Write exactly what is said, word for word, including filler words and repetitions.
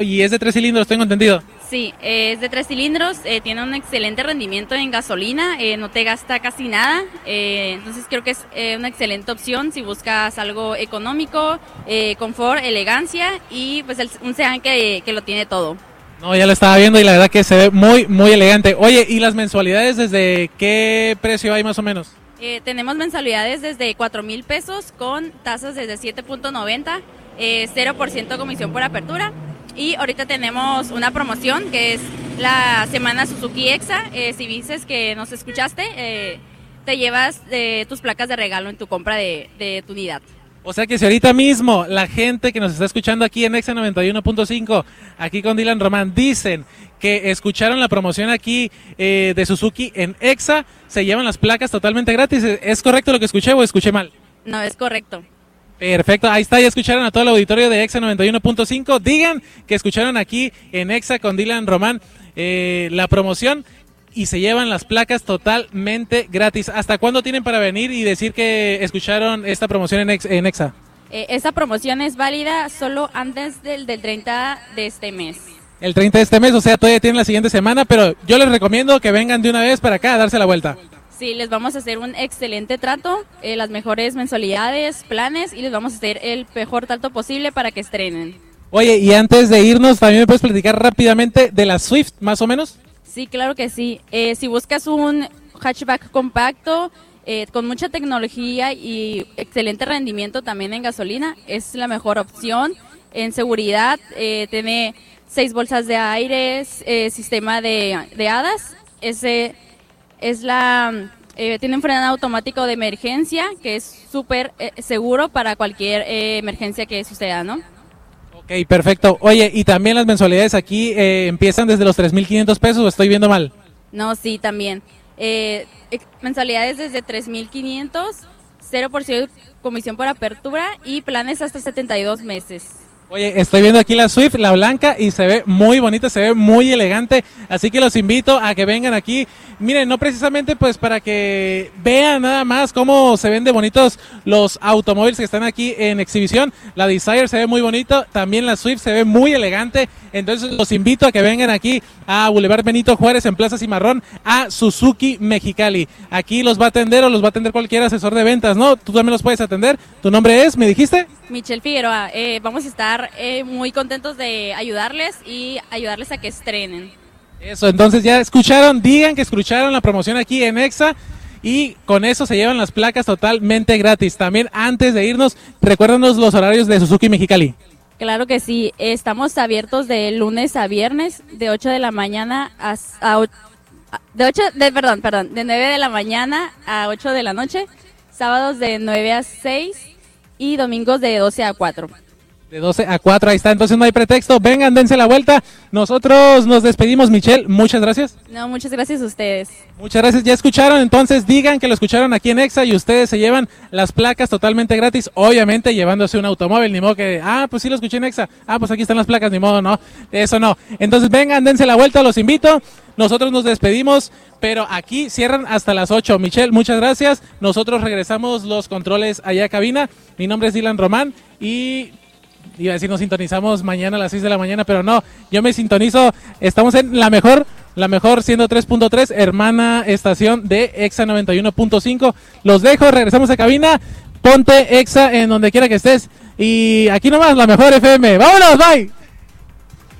Y es de tres cilindros, tengo entendido. Sí, eh, es de tres cilindros, eh, tiene un excelente rendimiento en gasolina, eh, no te gasta casi nada, eh, entonces creo que es eh, una excelente opción si buscas algo económico, eh, confort, elegancia y pues el, un sedán que, que lo tiene todo. No, ya lo estaba viendo y la verdad que se ve muy, muy elegante. Oye, ¿y las mensualidades desde qué precio hay más o menos? Eh, tenemos mensualidades desde cuatro mil pesos con tasas desde siete punto noventa, eh, cero por ciento comisión por apertura. Y ahorita tenemos una promoción que es la Semana Suzuki Exa. Eh, si dices que nos escuchaste, eh, te llevas eh, tus placas de regalo en tu compra de, de tu unidad. O sea que si ahorita mismo la gente que nos está escuchando aquí en Exa noventa y uno punto cinco, aquí con Dylan Román, dicen que escucharon la promoción aquí eh, de Suzuki en Exa, se llevan las placas totalmente gratis. ¿Es correcto lo que escuché o escuché mal? No, es correcto. Perfecto, ahí está, ya escucharon a todo el auditorio de Exa noventa y uno punto cinco. Digan que escucharon aquí en Exa con Dylan Román eh, la promoción y se llevan las placas totalmente gratis. ¿Hasta cuándo tienen para venir y decir que escucharon esta promoción en, Ex, en Exa? Eh, esta promoción es válida solo antes del, del treinta de este mes. El treinta de este mes, o sea, todavía tienen la siguiente semana, pero yo les recomiendo que vengan de una vez para acá a darse la vuelta. Sí, les vamos a hacer un excelente trato, eh, las mejores mensualidades, planes y les vamos a hacer el mejor trato posible para que estrenen. Oye, y antes de irnos, ¿también me puedes platicar rápidamente de la Swift, más o menos? Sí, claro que sí. Eh, si buscas un hatchback compacto, eh, con mucha tecnología y excelente rendimiento también en gasolina, es la mejor opción. En seguridad, eh, tiene seis bolsas de aire, eh, sistema de, de hadas, ese... Es la, eh, tiene un freno automático de emergencia que es súper eh, seguro para cualquier eh, emergencia que suceda, ¿no? Ok, perfecto. Oye, y también las mensualidades aquí eh, empiezan desde los tres mil quinientos pesos, ¿o estoy viendo mal? No, sí, también. Eh, mensualidades desde tres mil quinientos, cero por ciento comisión por apertura y planes hasta setenta y dos meses. Oye, estoy viendo aquí la Swift, la blanca, y se ve muy bonita, se ve muy elegante, así que los invito a que vengan aquí. Miren, no precisamente pues para que vean nada más cómo se ven de bonitos los automóviles que están aquí en exhibición. La Desire se ve muy bonito, también la Swift se ve muy elegante, entonces los invito a que vengan aquí a Boulevard Benito Juárez en Plaza Cimarrón a Suzuki Mexicali. Aquí los va a atender o los va a atender cualquier asesor de ventas, ¿no? Tú también los puedes atender. ¿Tu nombre es, me dijiste? Michelle Figueroa, eh, vamos a estar eh, muy contentos de ayudarles y ayudarles a que estrenen. Eso, entonces ya escucharon, digan que escucharon la promoción aquí en Exa y con eso se llevan las placas totalmente gratis. También antes de irnos, recuérdanos los horarios de Suzuki Mexicali. Claro que sí, estamos abiertos de lunes a viernes de ocho de la mañana a, a de ocho de perdón, perdón, de nueve de la mañana a ocho de la noche, sábados de nueve a seis y domingos de doce a cuatro. De doce a cuatro, ahí está, entonces no hay pretexto, vengan, dense la vuelta. Nosotros nos despedimos, Michelle, muchas gracias. No, muchas gracias a ustedes. Muchas gracias, ya escucharon, entonces digan que lo escucharon aquí en Exa y ustedes se llevan las placas totalmente gratis, obviamente llevándose un automóvil, ni modo que, ah, pues sí lo escuché en Exa, ah, pues aquí están las placas, ni modo, no, eso no. Entonces vengan, dense la vuelta, los invito, nosotros nos despedimos, pero aquí cierran hasta las ocho. Michelle, muchas gracias, nosotros regresamos los controles allá a cabina, mi nombre es Dylan Román y... iba a decir nos sintonizamos mañana a las seis de la mañana, pero no, yo me sintonizo, estamos en la mejor, la mejor ciento tres punto tres, hermana estación de Exa noventa y uno punto cinco. Los dejo, regresamos a cabina, ponte Exa en donde quiera que estés y aquí nomás la mejor F M. ¡Vámonos, bye!